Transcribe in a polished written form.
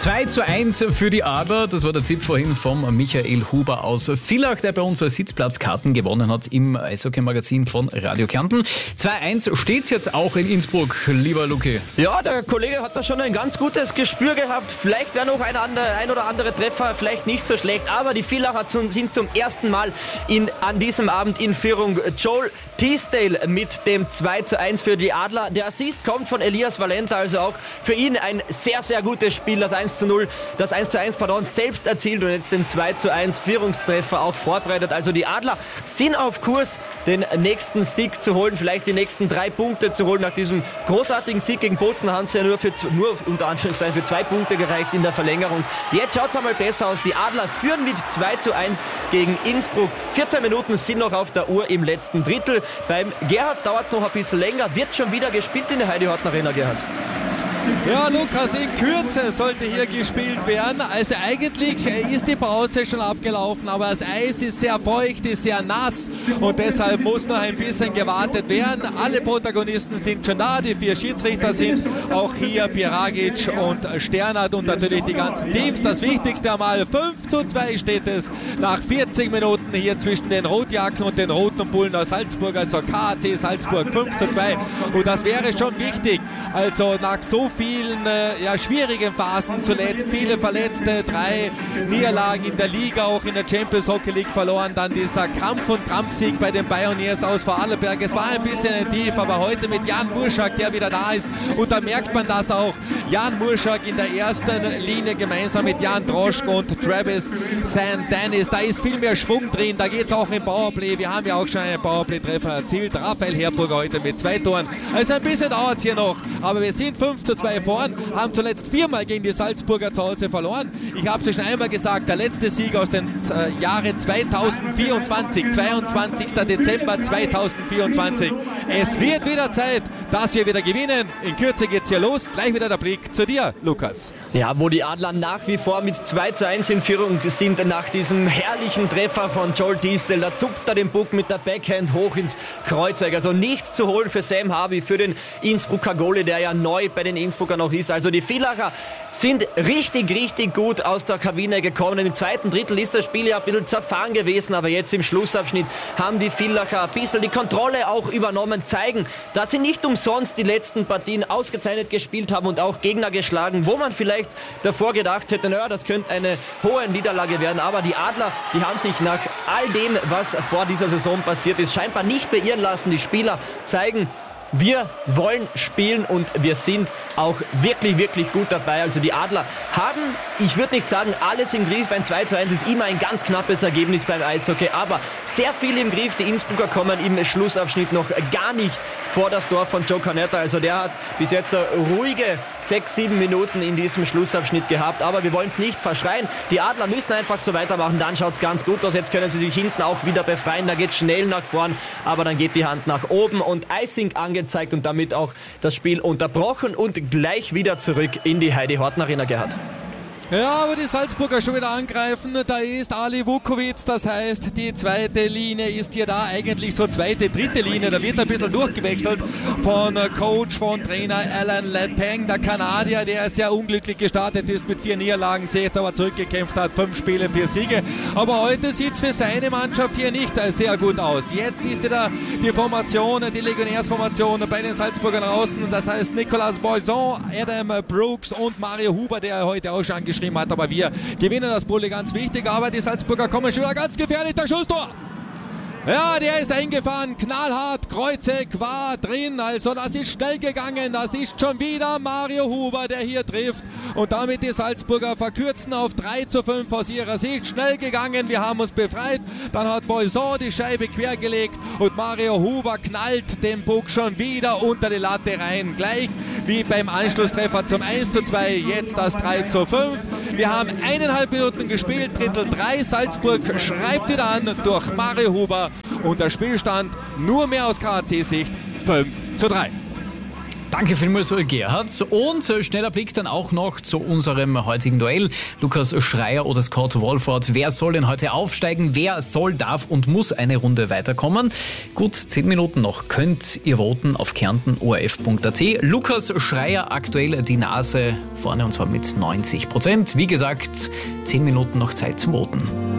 2:1 für die Adler. Das war der Tipp vorhin vom Michael Huber aus Villach, der bei uns Sitzplatzkarten gewonnen hat im Eishockey-Magazin von Radio Kärnten. 2:1 steht es jetzt auch in Innsbruck, lieber Luki. Ja, der Kollege hat da schon ein ganz gutes Gespür gehabt. Vielleicht wäre noch ein oder andere Treffer, vielleicht nicht so schlecht. Aber die Villacher sind zum ersten Mal an diesem Abend in Führung. Joel Teasdale mit dem 2:1 für die Adler. Der Assist kommt von Elias Valenta, also auch für ihn ein sehr, sehr gutes Spiel. Das 1:1 selbst erzielt und jetzt den 2:1 Führungstreffer auch vorbereitet. Also die Adler sind auf Kurs, den nächsten Sieg zu holen, vielleicht die nächsten 3 Punkte zu holen. Nach diesem großartigen Sieg gegen Bozen haben sie ja nur unter Anführungszeichen für 2 Punkte gereicht in der Verlängerung. Jetzt schaut es einmal besser aus. Die Adler führen mit 2:1 gegen Innsbruck. 14 Minuten sind noch auf der Uhr im letzten Drittel. Beim Gerhard dauert es noch ein bisschen länger. Wird schon wieder gespielt in der Heidi-Horten Arena, Gerhard? Ja, Lukas, in Kürze sollte hier gespielt werden. Also eigentlich ist die Pause schon abgelaufen, aber das Eis ist sehr feucht, ist sehr nass und deshalb muss noch ein bisschen gewartet werden. Alle Protagonisten sind schon da, die 4 Schiedsrichter sind auch hier, Piragic und Sternert und natürlich die ganzen Teams. Das Wichtigste einmal, 5:2 steht es nach 40 Minuten hier zwischen den Rotjacken und den Roten Bullen aus Salzburg, also KAC Salzburg 5:2 und das wäre schon wichtig. Also nach so vielen schwierigen Phasen zuletzt, viele Verletzte, 3 Niederlagen in der Liga, auch in der Champions Hockey League verloren, dann dieser Kampf- und Krampfsieg bei den Pioneers aus Vorarlberg. Es war ein bisschen ein Tief, aber heute mit Jan Murschak, der wieder da ist und da merkt man das auch. Jan Murschak in der ersten Linie gemeinsam mit Jan Droschk und Travis St. Dennis. Da ist viel mehr Schwung drin, da geht es auch im Powerplay. Wir haben ja auch schon einen Powerplay-Treffer erzielt. Raphael Herburger heute mit 2 Toren. Also ein bisschen dauert es hier noch, aber wir sind 5:2 vorn, haben zuletzt 4-mal gegen die Salzburger zu Hause verloren. Ich habe es schon einmal gesagt, der letzte Sieg aus dem Jahre 2024, 22. Dezember 2024. Es wird wieder Zeit, dass wir wieder gewinnen. In Kürze geht's hier los. Gleich wieder der Blick zu dir, Lukas. Ja, wo die Adler nach wie vor mit 2:1 in Führung sind nach diesem herrlichen Treffer von Joel Teasdale. Da zupft er den Puck mit der Backhand hoch ins Kreuzeck. Also nichts zu holen für Sam Harvey, für den Innsbrucker Goalie, der ja neu bei den Innsbrucker noch ist. Also die Villacher sind richtig, richtig gut aus der Kabine gekommen. Im zweiten Drittel ist das Spiel ja ein bisschen zerfahren gewesen, aber jetzt im Schlussabschnitt haben die Villacher ein bisschen die Kontrolle auch übernommen, zeigen, dass sie nicht umsonst die letzten Partien ausgezeichnet gespielt haben und auch Gegner geschlagen, wo man vielleicht davor gedacht hätte, naja, das könnte eine hohe Niederlage werden, aber die Adler, die haben sich nach all dem, was vor dieser Saison passiert ist, scheinbar nicht beirren lassen. Die Spieler zeigen, wir wollen spielen und wir sind auch wirklich, wirklich gut dabei. Also die Adler haben, ich würde nicht sagen, alles im Griff. Ein 2:1 ist immer ein ganz knappes Ergebnis beim Eishockey, aber sehr viel im Griff. Die Innsbrucker kommen im Schlussabschnitt noch gar nicht vor das Tor von Joe Canetta. Also der hat bis jetzt ruhige 6-7 Minuten in diesem Schlussabschnitt gehabt, aber wir wollen es nicht verschreien. Die Adler müssen einfach so weitermachen, dann schaut es ganz gut aus. Jetzt können sie sich hinten auch wieder befreien, da geht es schnell nach vorn, aber dann geht die Hand nach oben und Icing angezeigt und damit auch das Spiel unterbrochen und gleich wieder zurück in die Heidi-Horten Arena, Gerhard. Ja, aber die Salzburger schon wieder angreifen. Da ist Ali Vukovic, das heißt, die zweite Linie ist hier da. Eigentlich so zweite, dritte Linie. Da wird ein bisschen durchgewechselt von Coach, von Trainer Alan Letang, der Kanadier, der sehr unglücklich gestartet ist mit 4 Niederlagen, sich jetzt aber zurückgekämpft hat, 5 Spiele, 4 Siege. Aber heute sieht es für seine Mannschaft hier nicht sehr gut aus. Jetzt ist wieder die Formation, die Legionärsformation bei den Salzburgern außen. Das heißt Nicolas Boison, Adam Brooks und Mario Huber, der heute auch schon angeschrieben hat, aber wir gewinnen das Bulli, ganz wichtig, aber die Salzburger kommen schon wieder ganz gefährlich, der Schusstor! Ja, der ist eingefahren, knallhart, Kreuzeck war drin, also das ist schnell gegangen, das ist schon wieder Mario Huber, der hier trifft und damit die Salzburger verkürzen auf 3:5 aus ihrer Sicht, schnell gegangen, wir haben uns befreit, dann hat Boison die Scheibe quergelegt und Mario Huber knallt den Puck schon wieder unter die Latte rein, gleich wie beim Anschlusstreffer zum 1:2, jetzt das 3:5. Wir haben 1,5 Minuten gespielt, Drittel 3, Salzburg schreibt wieder an durch Mario Huber und der Spielstand nur mehr aus KAC-Sicht 5:3. Danke vielmals, Gerhard. Und schneller Blick dann auch noch zu unserem heutigen Duell. Lukas Schreier oder Scott Wolford. Wer soll denn heute aufsteigen? Wer soll, darf und muss eine Runde weiterkommen? Gut 10 Minuten noch könnt ihr voten auf kärntenoRF.at. Lukas Schreier aktuell die Nase vorne und zwar mit 90%. Wie gesagt, 10 Minuten noch Zeit zum Voten.